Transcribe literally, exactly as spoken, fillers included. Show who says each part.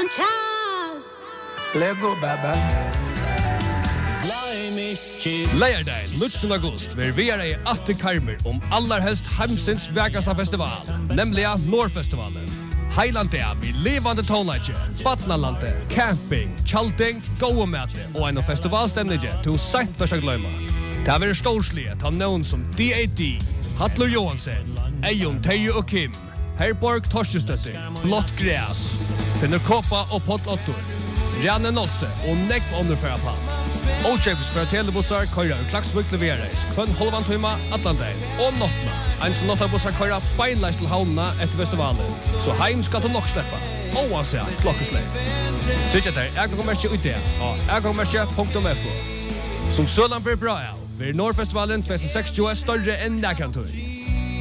Speaker 1: on Charles.
Speaker 2: Lego baba.
Speaker 3: Leierdagen, nittonde august, ver vi er i atte karmer om allerhelst heimsins vägrasta festival, nemlig Nordfestivalen. Heilandia vi levande tonlager, Batnalande, camping, tjalting, gåemate og en festivalstemning til sent først å gløyma. Det har vært storslige ta noen som D A D, Hattler Johansen, Eion, Terje og Kim, Herborg Torstestøtter, Blått Gräs, Finner Kåpa og Potlottor, Rjanne Nolse og Nekv Underfæraplan. Ochebs för telebussar köra ur Klaxvik levereras kvön halvan timme Atlanten och nottna. En som nottar bussar köra beinleis till havna efter festivalen. Så heim ska du nog släppa. Oavsett klockesläpp. Sitja där, jag kommer inte ut det. Ja, jag kommer inte punkt om F. Som Sölan blir bra av, blir Nordfestivalen tjugohundrasextio större än Näkantur.